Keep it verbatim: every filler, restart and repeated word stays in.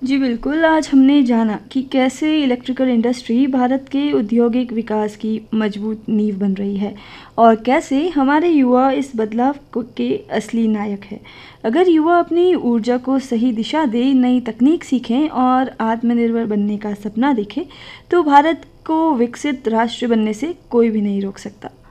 जी बिल्कुल, आज हमने जाना कि कैसे इलेक्ट्रिकल इंडस्ट्री भारत के औद्योगिक विकास की मजबूत नींव बन रही है और कैसे हमारे युवा इस बदलाव को के असली नायक है। अगर युवा अपनी ऊर्जा को सही दिशा दें, नई तकनीक सीखें और आत्मनिर्भर बनने का सपना देखें, तो भारत को विकसित राष्ट्र बनने से कोई भी नहीं रोक सकता।